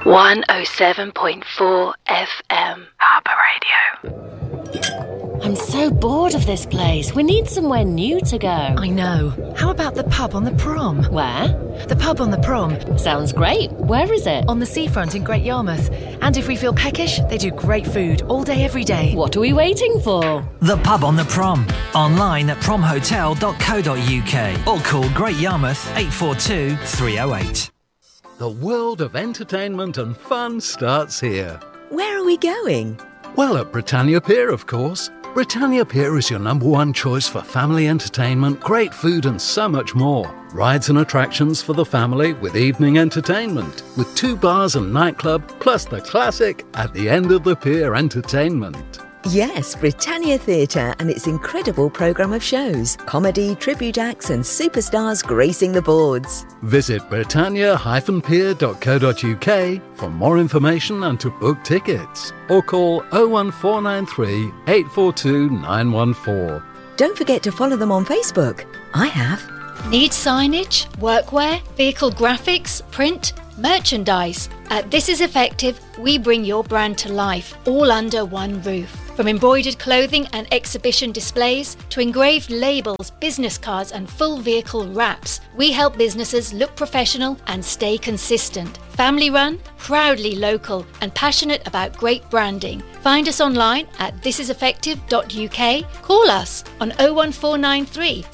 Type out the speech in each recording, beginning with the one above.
107.4 FM. Harbour Radio. I'm so bored of this place. We need somewhere new to go. I know. How about the pub on the prom? Where? The pub on the prom. Sounds great. Where is it? On the seafront in Great Yarmouth. And if we feel peckish, they do great food all day, every day. What are we waiting for? The pub on the prom. Online at promhotel.co.uk or call Great Yarmouth 842 308. The world of entertainment and fun starts here. Where are we going? Well, at Britannia Pier, of course. Britannia Pier is your #1 choice for family entertainment, great food and so much more. Rides and attractions for the family with evening entertainment, with 2 bars and nightclub, plus the classic At the End of the Pier entertainment. Yes, Britannia Theatre and its incredible programme of shows, comedy, tribute acts and superstars gracing the boards. Visit britannia-pier.co.uk for more information and to book tickets. Or call 01493 842 914. Don't forget to follow them on Facebook. I have. Need signage, workwear, vehicle graphics, print, merchandise? At This Is Effective, we bring your brand to life, all under one roof. From embroidered clothing and exhibition displays to engraved labels, business cards and full vehicle wraps, we help businesses look professional and stay consistent. Family run, proudly local and passionate about great branding. Find us online at thisiseffective.uk. Call us on 01493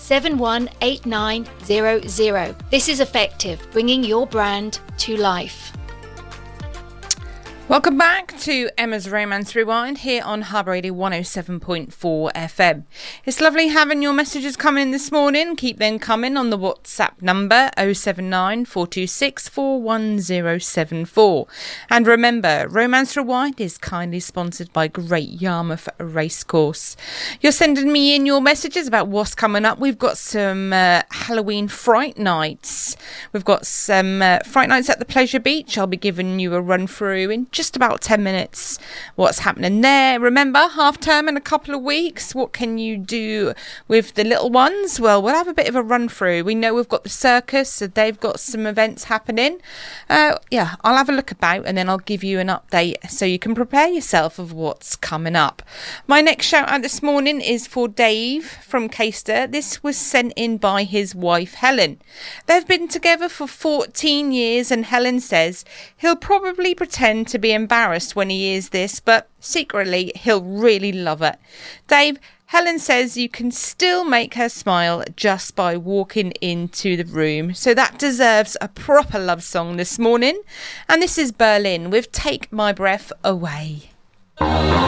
718900. This is Effective, bringing your brand to life. Welcome back to Emma's Romance Rewind here on Harbour Radio 107.4 FM. It's lovely having your messages coming in this morning. Keep them coming on the WhatsApp number 079 426 41074. And remember, Romance Rewind is kindly sponsored by Great Yarmouth Racecourse. You're sending me in your messages about what's coming up. We've got some Halloween Fright Nights. We've got some Fright Nights at the Pleasure Beach. I'll be giving you a run through in just about 10 minutes what's happening there. Remember, half term in a couple of weeks. What can you do with the little ones? Well, we'll have a bit of a run through. We know we've got the circus, so they've got some events happening. I'll have a look about and then I'll give you an update so you can prepare yourself of what's coming up. My next shout out this morning is for Dave from Caister. This was sent in by his wife Helen. They've been together for 14 years and Helen says he'll probably pretend to be embarrassed when he hears this, but secretly he'll really love it. Dave, Helen says you can still make her smile just by walking into the room, so that deserves a proper love song this morning. And this is Berlin with Take My Breath Away.